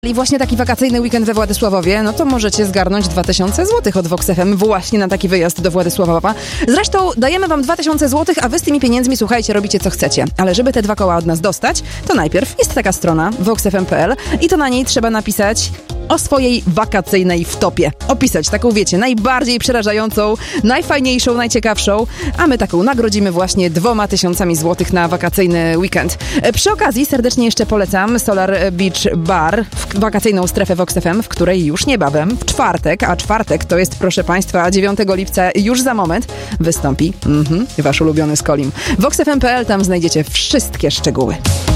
I właśnie taki wakacyjny weekend we Władysławowie, no to możecie zgarnąć 2000 zł od Vox FM właśnie na taki wyjazd do Władysławowa. Zresztą dajemy wam 2000 zł, a wy z tymi pieniędzmi, słuchajcie, robicie co chcecie. Ale żeby te 2 koła od nas dostać, to najpierw jest taka strona voxfm.pl i to na niej trzeba napisać o swojej wakacyjnej wtopie. Opisać taką, wiecie, najbardziej przerażającą, najfajniejszą, najciekawszą, a my taką nagrodzimy właśnie 2000 zł na wakacyjny weekend. Przy okazji serdecznie jeszcze polecam Solar Beach Bar, wakacyjną strefę Vox FM, w której już niebawem, w czwartek, a czwartek to jest, proszę Państwa, 9 lipca, już za moment, wystąpi wasz ulubiony Skolim. voxfm.pl, tam znajdziecie wszystkie szczegóły.